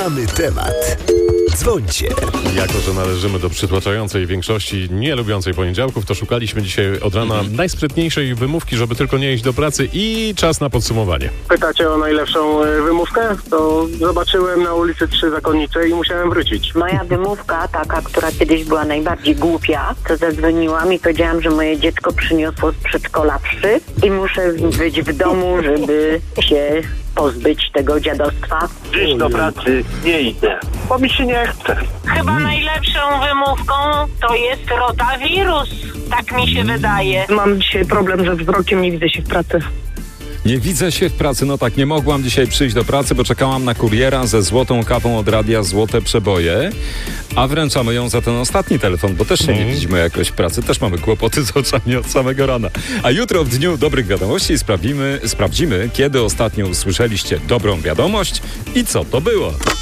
Znamy temat. Dzwońcie. Jako że należymy do przytłaczającej większości nie lubiącej poniedziałków, to szukaliśmy dzisiaj od rana najsprytniejszej wymówki, żeby tylko nie iść do pracy i czas na podsumowanie. Pytacie o najlepszą wymówkę? To zobaczyłem na ulicy 3 Zakonnice i musiałem wrócić. Moja wymówka, taka, która kiedyś była najbardziej głupia, to zadzwoniłam i powiedziałam, że moje dziecko przyniosło z przedszkola psy i muszę być w domu, żeby się pozbyć tego dziadostwa. Dziś do pracy nie idę, bo mi się nie chce. Chyba najlepszą wymówką to jest rotawirus. Tak mi się wydaje. Mam dzisiaj problem ze wzrokiem, nie widzę się w pracy. Nie widzę się w pracy, no tak, nie mogłam dzisiaj przyjść do pracy, bo czekałam na kuriera ze złotą kawą od radia Złote Przeboje, a wręczamy ją za ten ostatni telefon, bo też się nie widzimy jakoś w pracy, też mamy kłopoty z oczami od samego rana. A jutro w Dniu Dobrych Wiadomości sprawdzimy, kiedy ostatnio usłyszeliście dobrą wiadomość i co to było.